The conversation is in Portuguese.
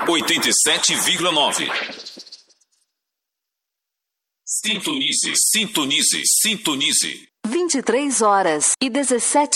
87,9. Sintonize, sintonize, sintonize. 23 horas e 17